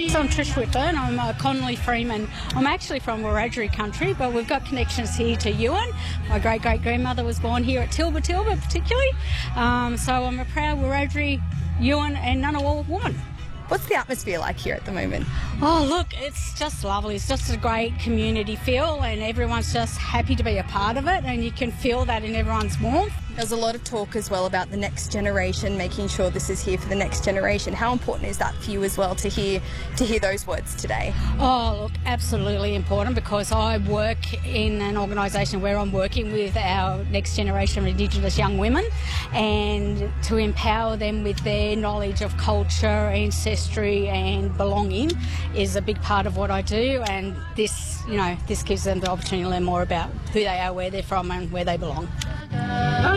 So I'm Trish Whitburn. I'm a Connolly Freeman. I'm actually from Wiradjuri country, but we've got connections here to Yuin. My great-great-grandmother was born here at Tilba particularly. So I'm a proud Wiradjuri, Yuin and Ngunnawal woman. What's the atmosphere like here at the moment? Oh, look, it's just lovely. It's just a great community feel and everyone's just happy to be a part of it, and you can feel that in everyone's warmth. There's a lot of talk as well about the next generation, making sure this is here for the next generation. How important is that for you as well to hear those words today? Oh, look, absolutely important, because I work in an organisation where I'm working with our next generation of Indigenous young women, and to empower them with their knowledge of culture, ancestry and belonging is a big part of what I do, and this gives them the opportunity to learn more about who they are, where they're from and where they belong.